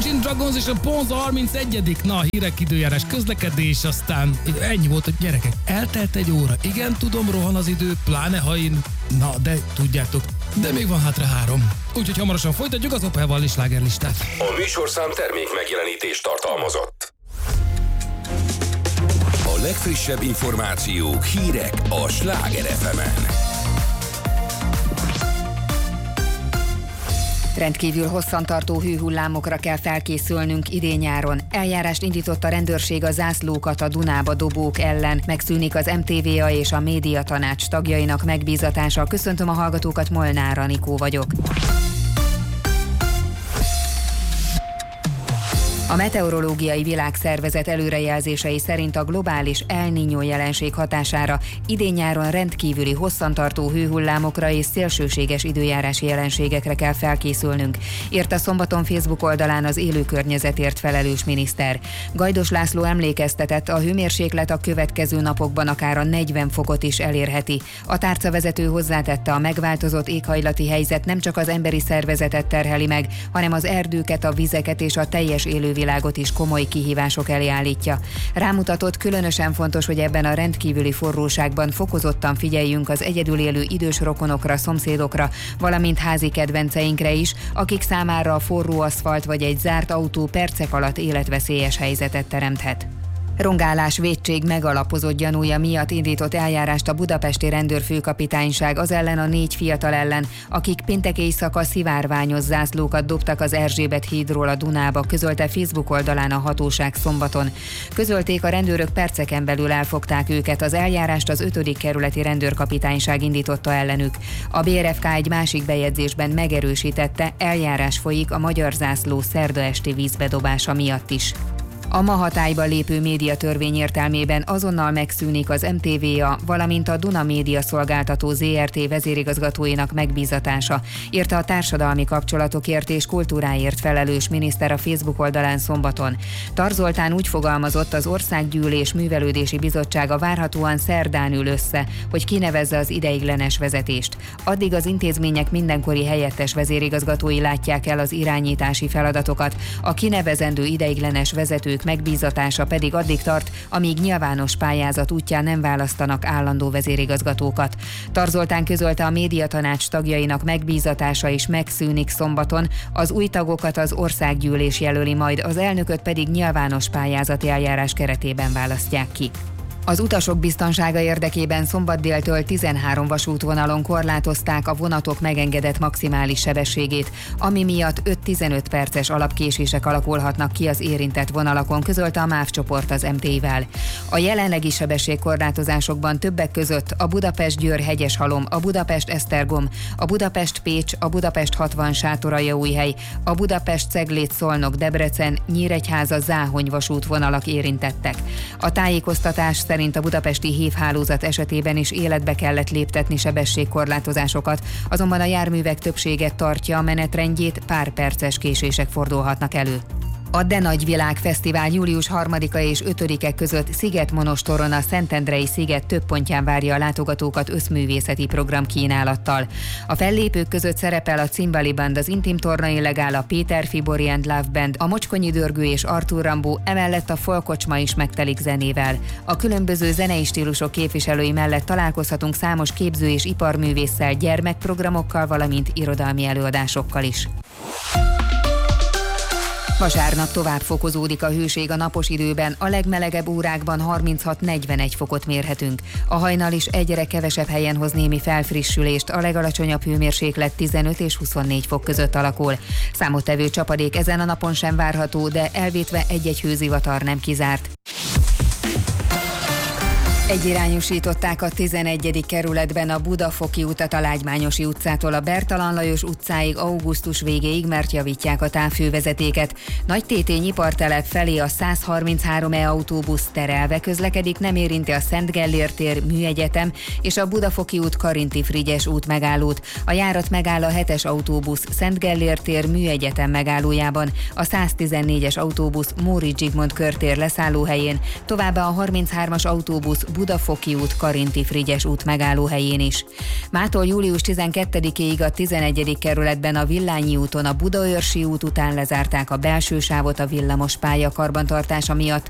Imagine Dragons és a Ponza 31. Na, hírek, időjárás, közlekedés, aztán ennyi volt, hogy gyerekek, eltelt egy óra. Igen, tudom, rohan az idő, pláne ha én... Na, de tudjátok, de még van hátra 3. Úgyhogy hamarosan folytatjuk az Opelval is slágerlistát. A műsorszám termék megjelenítést tartalmazott. A legfrissebb információk, hírek a Sláger FM-en. Rendkívül hosszantartó hőhullámokra kell felkészülnünk idén-nyáron. Eljárást indított a rendőrség a zászlókat a Dunába dobók ellen. Megszűnik az MTVA és a Médiatanács tagjainak megbízatása. Köszöntöm a hallgatókat, Molnár Anikó vagyok. A Meteorológiai Világszervezet előrejelzései szerint a globális El Niño jelenség hatására idén-nyáron rendkívüli hosszantartó hőhullámokra és szélsőséges időjárási jelenségekre kell felkészülnünk, írta szombaton Facebook oldalán az élőkörnyezetért felelős miniszter. Gajdos László emlékeztetett, a hőmérséklet a következő napokban akár a 40 fokot is elérheti. A tárcavezető hozzátette, a megváltozott éghajlati helyzet nem csak az emberi szervezetet terheli meg, hanem az erdőket, a vizeket és a teljes élővilágot is komoly kihívások elé állítja. Rámutatott, különösen fontos, hogy ebben a rendkívüli forróságban fokozottan figyeljünk az egyedül élő idős rokonokra, szomszédokra, valamint házi kedvenceinkre is, akik számára a forró aszfalt vagy egy zárt autó percek alatt életveszélyes helyzetet teremthet. Rongálás, vétség megalapozott gyanúja miatt indított eljárást a budapesti rendőrfőkapitányság az ellen a 4 fiatal ellen, akik péntek éjszaka szivárványos zászlókat dobtak az Erzsébet hídról a Dunába, közölte Facebook oldalán a hatóság szombaton. Közölték, a rendőrök perceken belül elfogták őket, az eljárást az 5. kerületi rendőrkapitányság indította ellenük. A BRFK egy másik bejegyzésben megerősítette, eljárás folyik a magyar zászló szerda esti vízbedobása miatt is. A ma hatályba lépő médiatörvény értelmében azonnal megszűnik az MTVA, valamint a Duna Média Szolgáltató ZRT vezérigazgatóinak megbízatása, írta a társadalmi kapcsolatokért és kultúráért felelős miniszter a Facebook oldalán szombaton. Tar Zoltán úgy fogalmazott, az Országgyűlés Művelődési Bizottsága várhatóan szerdán ül össze, hogy kinevezze az ideiglenes vezetést. Addig az intézmények mindenkori helyettes vezérigazgatói látják el az irányítási feladatokat, a kinevezendő ideiglenes vezetők megbízatása pedig addig tart, amíg nyilvános pályázat útján nem választanak állandó vezérigazgatókat. Tar Zoltán közölte, a Médiatanács tagjainak megbízatása is megszűnik szombaton, az új tagokat az Országgyűlés jelöli majd, az elnököt pedig nyilvános pályázati eljárás keretében választják ki. Az utasok biztonsága érdekében szombat déltől 13 vasútvonalon korlátozták a vonatok megengedett maximális sebességét, ami miatt 5-15 perces alapkésések alakulhatnak ki az érintett vonalakon, közölte a MÁV csoport az MT-vel. A jelenlegi sebességkorlátozásokban többek között a Budapest-Győr-Hegyeshalom, a Budapest-Esztergom, a Budapest-Pécs, a Budapest-60 Sátoraljaújhely, a Budapest-Cegléd-Szolnok-Debrecen, Nyíregyháza-Záhony vasútvonalak érintettek. A tájékoztatás szerint a budapesti hévhálózat esetében is életbe kellett léptetni sebességkorlátozásokat, azonban a járművek többsége tartja a menetrendjét, pár perces késések fordulhatnak elő. A De Nagy Világ Fesztivál július 3-a és 5-e között Szigetmonostoron a Szentendrei sziget több pontján várja a látogatókat összművészeti program kínálattal. A fellépők között szerepel a Cimbali Band, az Intim Torna Illegál, a Péter Fibori and Love Band, a Mocskonyi Dörgő és Artúr Rambó, emellett a Folkocsma is megtelik zenével. A különböző zenei stílusok képviselői mellett találkozhatunk számos képző- és iparművésszel, gyermekprogramokkal, valamint irodalmi előadásokkal is. Vasárnap tovább fokozódik a hőség a napos időben, a legmelegebb órákban 36-41 fokot mérhetünk. A hajnal is egyre kevesebb helyen hoz némi felfrissülést, a legalacsonyabb hőmérséklet 15 és 24 fok között alakul. Számottevő csapadék ezen a napon sem várható, de elvétve egy-egy hőzivatar nem kizárt. Egyirányosították a 11. kerületben a Budafoki utat a Lágymányosi utcától a Bertalan Lajos utcáig augusztus végéig, mert javítják a távfővezetéket. Nagytétény ipartelep felé a 133E autóbusz terelve közlekedik, nem érinti a Szent Gellér tér, Műegyetem és a Budafoki út Karinti Frigyes út megállót. A járat megáll a 7-es autóbusz Szent Gellér tér, Műegyetem megállójában, a 114-es autóbusz Móricz Zsigmond körtér leszállóhelyén, továbbá a 33-as autóbusz Budafoki út, Karinti Frigyes út megállóhelyén is. Mától július 12-ig a 11. kerületben a Villányi úton a Budaörsi út után lezárták a belső sávot a villamos pálya karbantartása miatt,